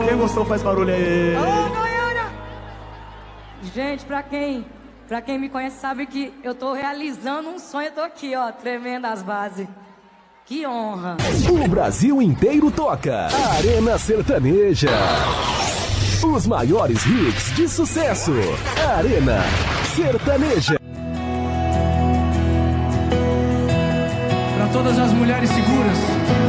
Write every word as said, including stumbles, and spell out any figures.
Quem gostou faz barulho aí. Alô, Goiânia! Gente, pra quem, pra quem me conhece sabe que eu tô realizando um sonho. Eu tô aqui, ó, tremendo as bases. Que honra. O Brasil inteiro toca. Arena Sertaneja. Os maiores hits de sucesso. Arena Sertaneja. Para todas as mulheres seguras